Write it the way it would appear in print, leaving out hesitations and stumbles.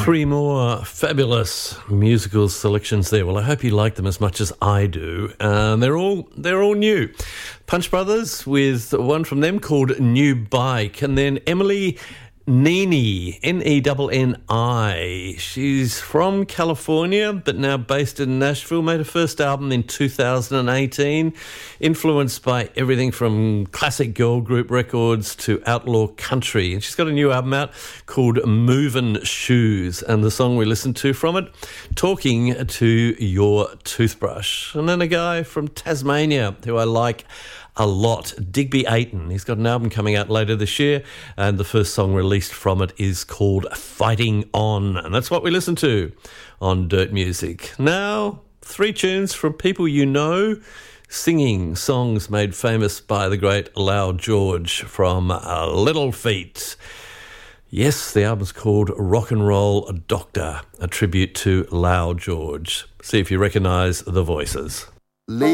Three more fabulous musical selections there. Well, I hope you like them as much as I do. They're all new. Punch Brothers with one from them called New Bike, and then Emily Neni, Nenni. She's from California, but now based in Nashville. Made her first album in 2018, influenced by everything from classic girl group records to outlaw country. And she's got a new album out called Movin' Shoes, and the song we listened to from it, Talking to Your Toothbrush. And then a guy from Tasmania who I like a lot, Digby Ayton. He's got an album coming out later this year, and the first song released from it is called Fighting On, and that's what we listen to on Dirt Music. Now, 3 tunes from people you know, singing songs made famous by the great Lau George from Little Feat. Yes, the album's called Rock and Roll Doctor, a tribute to Lau George. See if you recognise the voices.